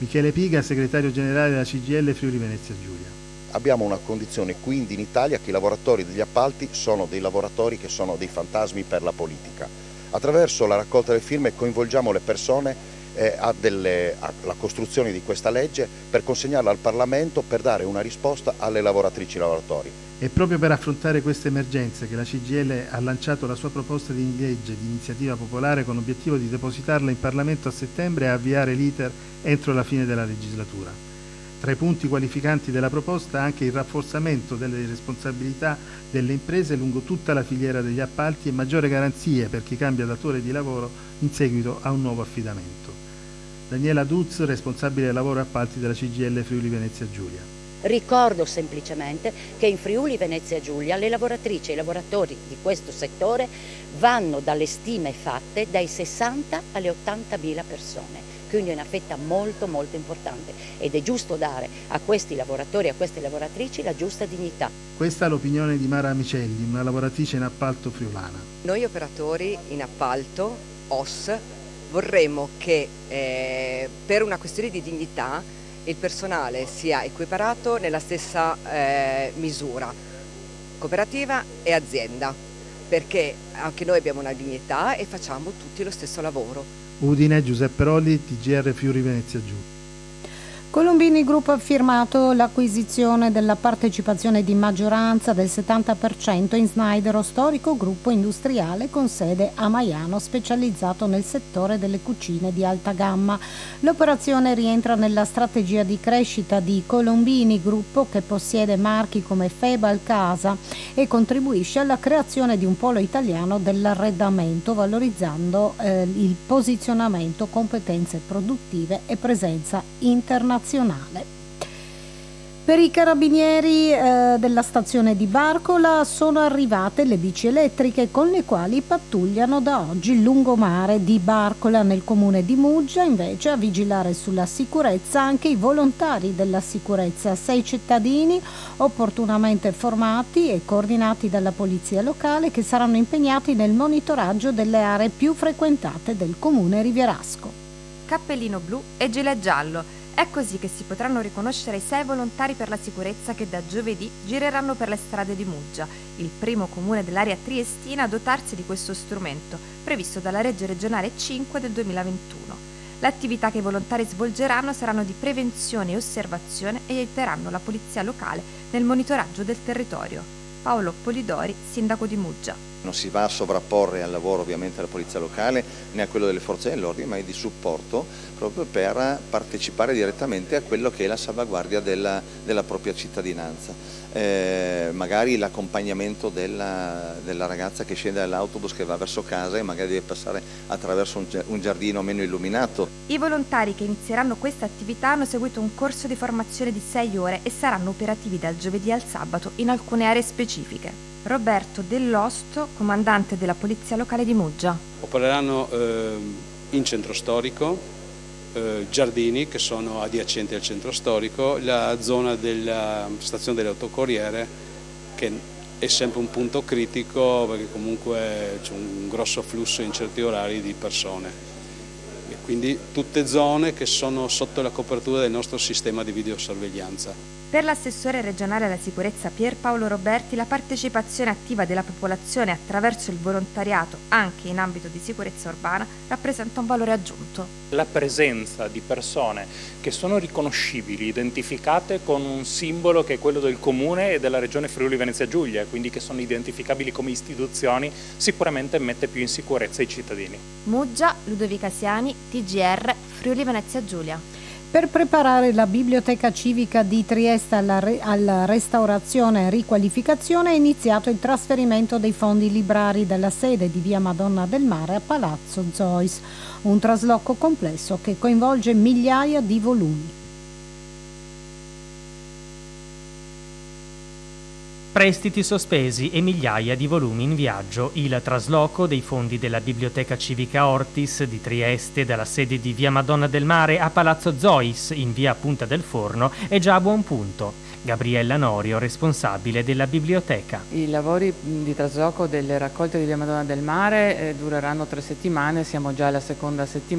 Michele Piga, segretario generale della CGIL Friuli Venezia Giulia. Abbiamo una condizione quindi in Italia che i lavoratori degli appalti sono dei lavoratori che sono dei fantasmi per la politica. Attraverso la raccolta delle firme coinvolgiamo le persone alla costruzione di questa legge per consegnarla al Parlamento per dare una risposta alle lavoratrici e lavoratori. È proprio per affrontare queste emergenze che la CGIL ha lanciato la sua proposta di legge di iniziativa popolare con l'obiettivo di depositarla in Parlamento a settembre e avviare l'iter entro la fine della legislatura. Tra i punti qualificanti della proposta anche il rafforzamento delle responsabilità delle imprese lungo tutta la filiera degli appalti e maggiore garanzie per chi cambia datore di lavoro in seguito a un nuovo affidamento. Daniela Duz, responsabile del lavoro e appalti della CGIL Friuli Venezia Giulia. Ricordo semplicemente che in Friuli Venezia Giulia le lavoratrici e i lavoratori di questo settore vanno dalle stime fatte dai 60 alle 80.000 persone, quindi è una fetta molto importante ed è giusto dare a questi lavoratori e a queste lavoratrici la giusta dignità. Questa è l'opinione di Mara Amicelli, una lavoratrice in appalto friulana. Noi operatori in appalto, OS, vorremmo che per una questione di dignità il personale sia equiparato nella stessa misura, cooperativa e azienda, perché anche noi abbiamo una dignità e facciamo tutti lo stesso lavoro. Udine, Giuseppe Rolli, TGR Friuli Venezia Giulia. Colombini Group ha firmato l'acquisizione della partecipazione di maggioranza del 70% in Snaidero, storico gruppo industriale con sede a Maiano specializzato nel settore delle cucine di alta gamma. L'operazione rientra nella strategia di crescita di Colombini Group, che possiede marchi come Febal Casa e contribuisce alla creazione di un polo italiano dell'arredamento, valorizzando il posizionamento, competenze produttive e presenza internazionale. Per i carabinieri della stazione di Barcola sono arrivate le bici elettriche con le quali pattugliano da oggi il lungomare di Barcola. Nel comune di Muggia invece a vigilare sulla sicurezza anche i volontari della sicurezza, 6 cittadini opportunamente formati e coordinati dalla polizia locale che saranno impegnati nel monitoraggio delle aree più frequentate del comune rivierasco. Cappellino blu e gilet giallo. È così che si potranno riconoscere i 6 volontari per la sicurezza che da giovedì gireranno per le strade di Muggia, il primo comune dell'area triestina a dotarsi di questo strumento, previsto dalla legge regionale 5 del 2021. L'attività che i volontari svolgeranno saranno di prevenzione e osservazione e aiuteranno la polizia locale nel monitoraggio del territorio. Paolo Polidori, sindaco di Muggia. Non si va a sovrapporre al lavoro ovviamente della polizia locale né a quello delle forze dell'ordine, ma è di supporto proprio per partecipare direttamente a quello che è la salvaguardia della propria cittadinanza. Magari l'accompagnamento della ragazza che scende dall'autobus che va verso casa e magari deve passare attraverso un giardino meno illuminato. I volontari che inizieranno questa attività hanno seguito un corso di formazione di 6 ore e saranno operativi dal giovedì al sabato in alcune aree specifiche. Roberto Dell'Osto, comandante della Polizia Locale di Muggia. Opereranno in centro storico, giardini che sono adiacenti al centro storico, la zona della stazione delle autocorriere che è sempre un punto critico perché comunque c'è un grosso flusso in certi orari di persone. E quindi tutte zone che sono sotto la copertura del nostro sistema di videosorveglianza. Per l'assessore regionale alla sicurezza Pierpaolo Roberti, la partecipazione attiva della popolazione attraverso il volontariato anche in ambito di sicurezza urbana rappresenta un valore aggiunto. La presenza di persone che sono riconoscibili, identificate con un simbolo che è quello del comune e della regione Friuli Venezia Giulia, quindi che sono identificabili come istituzioni, sicuramente mette più in sicurezza i cittadini. Muggia, Ludovica Siani, TGR Friuli Venezia Giulia. Per preparare la biblioteca civica di Trieste alla restaurazione e riqualificazione è iniziato il trasferimento dei fondi librari dalla sede di via Madonna del Mare a Palazzo Zois, un trasloco complesso che coinvolge migliaia di volumi. Prestiti sospesi e migliaia di volumi in viaggio. Il trasloco dei fondi della Biblioteca Civica Ortis di Trieste dalla sede di via Madonna del Mare a Palazzo Zois in via Punta del Forno è già a buon punto. Gabriella Norio, responsabile della biblioteca. I lavori di trasloco delle raccolte di via Madonna del Mare dureranno 3 settimane, siamo già alla seconda settimana.